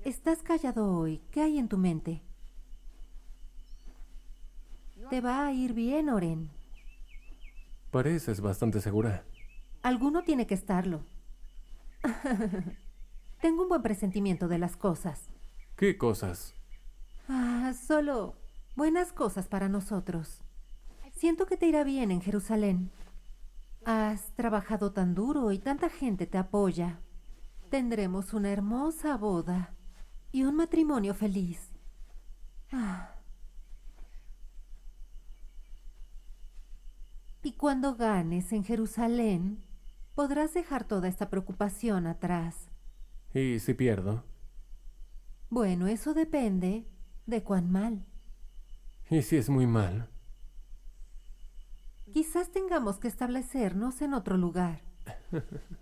Estás callado hoy. ¿Qué hay en tu mente? Te va a ir bien, Oren. Pareces bastante segura. Alguno tiene que estarlo. Tengo un buen presentimiento de las cosas. ¿Qué cosas? Solo buenas cosas para nosotros. Siento que te irá bien en Jerusalén. Has trabajado tan duro y tanta gente te apoya. Tendremos una hermosa boda y un matrimonio feliz. Y cuando ganes en Jerusalén, podrás dejar toda esta preocupación atrás. ¿Y si pierdo? Bueno, eso depende de cuán mal. ¿Y si es muy mal? Quizás tengamos que establecernos en otro lugar.